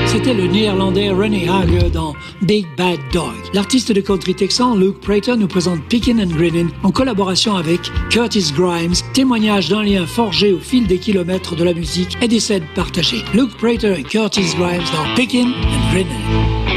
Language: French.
C'était le néerlandais René Hager dans Big Bad Dog. L'artiste de country texan Luke Prater nous présente Pickin' and Grinnin' en collaboration avec Curtis Grimes, témoignage d'un lien forgé au fil des kilomètres de la musique et des scènes partagées. Luke Prater et Curtis Grimes dans Pickin' and Grinnin'.